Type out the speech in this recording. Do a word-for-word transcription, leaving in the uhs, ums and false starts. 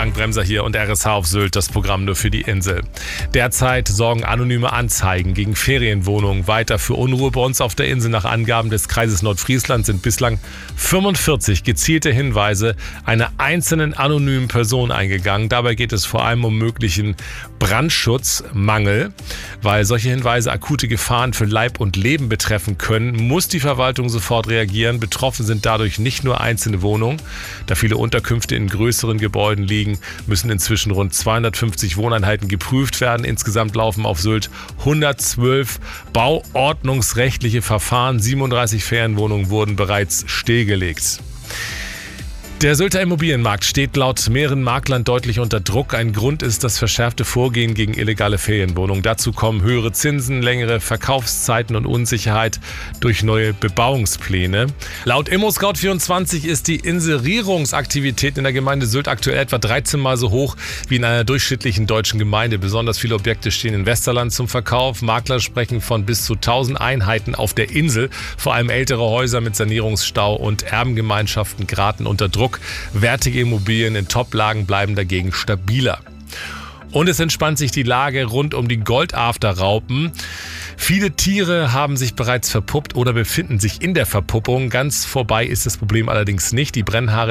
Frank Bremser hier und R S H auf Sylt, das Programm nur für die Insel. Derzeit sorgen anonyme Anzeigen gegen Ferienwohnungen weiter für Unruhe bei uns auf der Insel. Nach Angaben des Kreises Nordfriesland sind bislang fünfundvierzig gezielte Hinweise einer einzelnen anonymen Person eingegangen. Dabei geht es vor allem um möglichen Brandschutzmangel. Weil solche Hinweise akute Gefahren für Leib und Leben betreffen können, muss die Verwaltung sofort reagieren. Betroffen sind dadurch nicht nur einzelne Wohnungen. Da viele Unterkünfte in größeren Gebäuden liegen, müssen inzwischen rund zweihundertfünfzig Wohneinheiten geprüft werden. Insgesamt laufen auf Sylt hundertzwölf bauordnungsrechtliche Verfahren. siebenunddreißig Ferienwohnungen wurden bereits stillgelegt. Der Sylter Immobilienmarkt steht laut mehreren Maklern deutlich unter Druck. Ein Grund ist das verschärfte Vorgehen gegen illegale Ferienwohnungen. Dazu kommen höhere Zinsen, längere Verkaufszeiten und Unsicherheit durch neue Bebauungspläne. Laut ImmoScout vierundzwanzig ist die Inserierungsaktivität in der Gemeinde Sylt aktuell etwa dreizehn Mal so hoch wie in einer durchschnittlichen deutschen Gemeinde. Besonders viele Objekte stehen in Westerland zum Verkauf. Makler sprechen von bis zu tausend Einheiten auf der Insel. Vor allem ältere Häuser mit Sanierungsstau und Erbengemeinschaften geraten unter Druck. Wertige Immobilien in Toplagen bleiben dagegen stabiler. Und es entspannt sich die Lage rund um die Goldafter-Raupen. Viele Tiere haben sich bereits verpuppt oder befinden sich in der Verpuppung. Ganz vorbei ist das Problem allerdings nicht. Die Brennhaare